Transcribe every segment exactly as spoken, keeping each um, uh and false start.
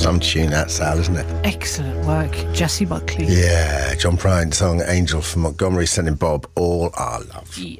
some tune, that, Sal, isn't it? Excellent work, Jessie Buckley. Yeah, John Prine song Angel from Montgomery, sending Bob all our love. Yeah.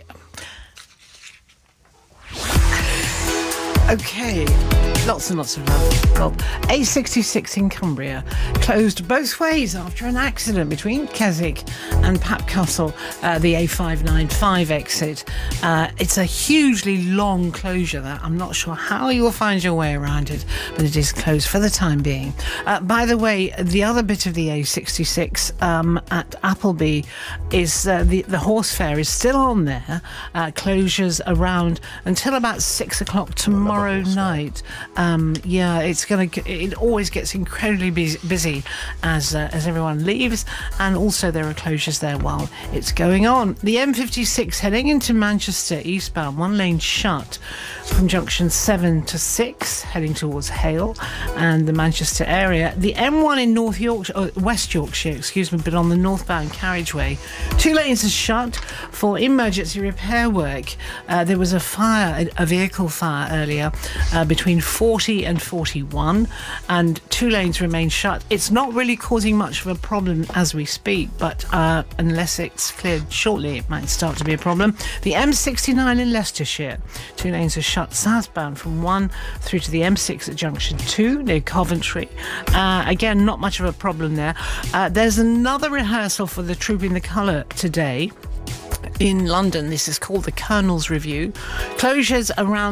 Okay, lots and lots of love. Bob. A sixty-six in Cumbria closed both ways after an accident between Keswick and Papcastle, uh, the A five ninety-five exit. Uh, it's a hugely long closure that I'm not sure how you will find your way around it, but it is closed for the time being. Uh, by the way, the other bit of the A sixty-six um, at Appleby is uh, the, the horse fair is still on there. Uh, closures around until about six o'clock tomorrow night. Um, yeah, it's gonna. It always gets incredibly busy as uh, as everyone leaves, and also there are closures there while it's going on. The M fifty-six heading into Manchester eastbound, one lane shut from junction seven to six, heading towards Hale and the Manchester area. The M one in North Yorkshire, oh, West Yorkshire, excuse me, but on the northbound carriageway, two lanes are shut for emergency repair work. Uh, there was a fire, a vehicle fire earlier uh, between forty and forty-one, and two lanes remain shut. It's not really causing much of a problem as we speak, but uh, unless it's cleared shortly, it might start to be a problem. The M sixty-nine in Leicestershire, two lanes are shut southbound from one through to the M six at junction two near Coventry. Uh, again, not much of a problem there. Uh, there's another rehearsal for the Troop in the Colour today in London. This is called the Colonel's Review. Closures around